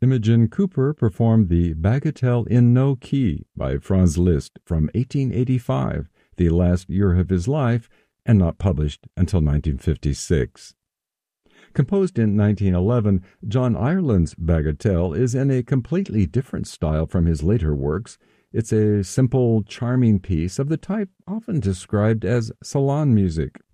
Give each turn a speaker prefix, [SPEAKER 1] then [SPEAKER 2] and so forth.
[SPEAKER 1] Imogen Cooper performed the Bagatelle in No Key by Franz Liszt from 1885, the last year of his life, and not published until 1956. Composed in 1911, John Ireland's Bagatelle is in a completely different style from his later works. It's a simple, charming piece of the type often described as salon music.